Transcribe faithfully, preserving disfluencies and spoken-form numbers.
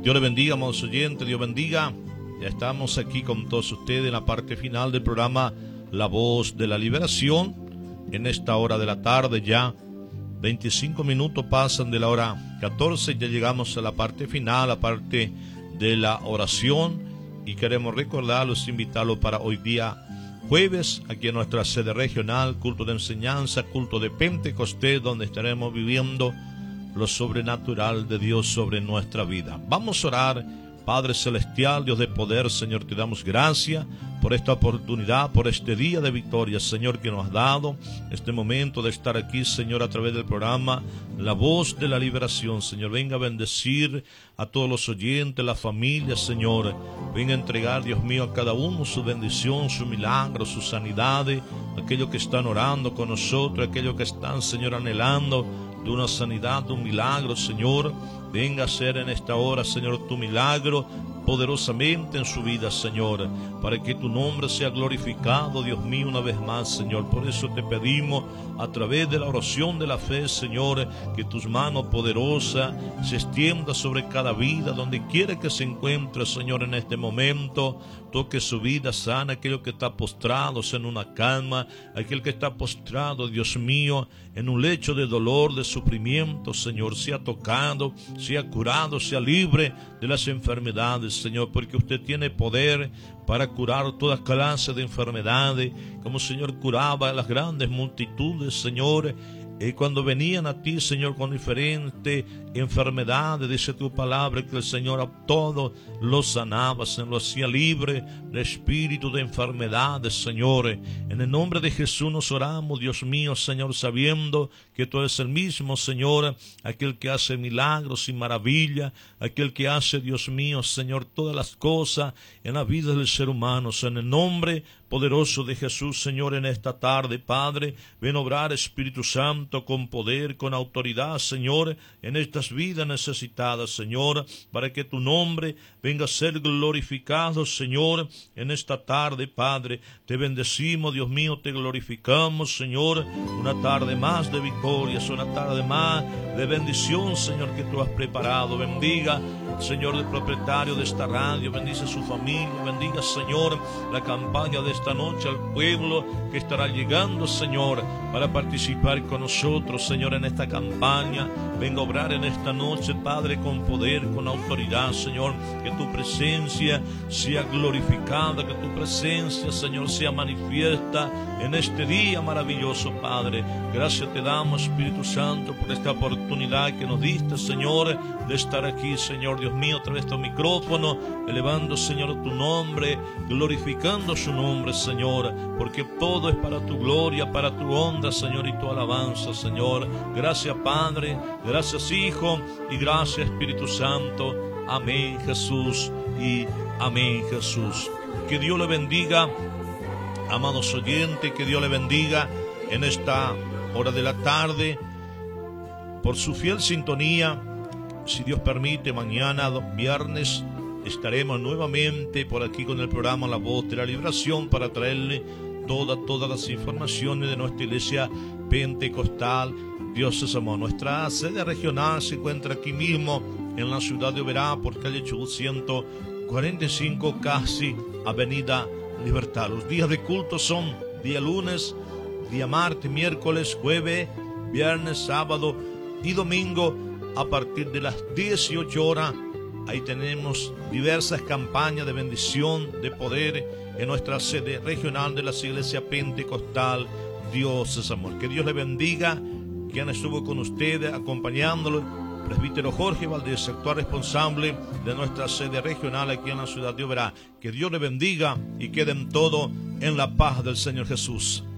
Dios le bendiga, amados oyentes, Dios bendiga. Ya estamos aquí con todos ustedes en la parte final del programa La Voz de la Liberación. En esta hora de la tarde ya veinticinco minutos pasan de la hora catorce, ya llegamos a la parte final, la parte de la oración, y queremos recordarlos, invitarlos para hoy día jueves, aquí en nuestra sede regional, culto de enseñanza, culto de Pentecostés, donde estaremos viviendo lo sobrenatural de Dios sobre nuestra vida. Vamos a orar. Padre celestial, Dios de poder, Señor, te damos gracias por esta oportunidad, por este día de victoria, Señor, que nos has dado, este momento de estar aquí, Señor, a través del programa La Voz de la Liberación. Señor, venga a bendecir a todos los oyentes, la familia, Señor. Venga a entregar, Dios mío, a cada uno su bendición, su milagro, su sanidad, aquellos que están orando con nosotros, aquellos que están, Señor, anhelando de una sanidad, de un milagro, Señor. Venga a ser en esta hora, Señor, tu milagro poderosamente en su vida, Señor, para que tu nombre sea glorificado, Dios mío, una vez más, Señor. Por eso te pedimos, a través de la oración de la fe, Señor, que tus manos poderosas se extiendan sobre cada vida, donde quiera que se encuentre, Señor, en este momento. Toque su vida, sana aquel que está postrado en una cama, aquel que está postrado, Dios mío, en un lecho de dolor, de sufrimiento, Señor, sea tocado, sea curado, sea libre de las enfermedades, Señor, porque usted tiene poder para curar toda clase de enfermedades, como, Señor, curaba a las grandes multitudes, Señor, y cuando venían a ti, Señor, con diferentes enfermedades, dice tu palabra que el Señor a todos los sanaba, se los hacía libre de espíritu de enfermedades, Señor. En el nombre de Jesús nos oramos, Dios mío, Señor, sabiendo que tú eres el mismo, Señor, aquel que hace milagros y maravillas, aquel que hace, Dios mío, Señor, todas las cosas en la vida del ser humano. En el nombre poderoso de Jesús, Señor, en esta tarde, Padre, ven a obrar, Espíritu Santo, con poder, con autoridad, Señor, en estas vidas necesitadas, Señor, para que tu nombre venga a ser glorificado, Señor, en esta tarde, Padre. Te bendecimos, Dios mío, te glorificamos, Señor, una tarde más de victoria, una tarde más de bendición, Señor, que tú has preparado. Bendiga, Señor, el propietario de esta radio, bendice a su familia, bendiga, Señor, la campaña de esta noche al pueblo que estará llegando, Señor, para participar con nosotros, Señor, en esta campaña. Venga a obrar en esta noche, Padre, con poder, con autoridad, Señor, que tu presencia sea glorificada, que tu presencia, Señor, sea manifiesta en este día maravilloso, Padre. Gracias te damos, Espíritu Santo, por esta oportunidad que nos diste, Señor, de estar aquí, Señor, Dios mío, a través de estos micrófonos, elevando, Señor, tu nombre, glorificando su nombre, Señor, porque todo es para tu gloria, para tu honra, Señor, y tu alabanza, Señor. Gracias, Padre, gracias, Hijo, y gracias, Espíritu Santo. Amén, Jesús, y amén, Jesús. Que Dios le bendiga, amados oyentes, que Dios le bendiga en esta hora de la tarde, por su fiel sintonía. Si Dios permite, mañana, viernes, estaremos nuevamente por aquí con el programa La Voz de la Liberación para traerle todas, todas las informaciones de nuestra iglesia pentecostal. Dios es amor. Nuestra sede regional se encuentra aquí mismo en la ciudad de Oberá, por calle ochocientos cuarenta y cinco, casi Avenida Libertad. Los días de culto son día lunes, día martes, miércoles, jueves, viernes, sábado y domingo a partir de las dieciocho horas. Ahí tenemos diversas campañas de bendición, de poder en nuestra sede regional de la iglesia pentecostal. Dios es amor. Que Dios le bendiga. Quien estuvo con ustedes acompañándolo, presbítero Jorge Valdés, actual responsable de nuestra sede regional aquí en la ciudad de Oberá. Que Dios le bendiga y queden todo en la paz del Señor Jesús.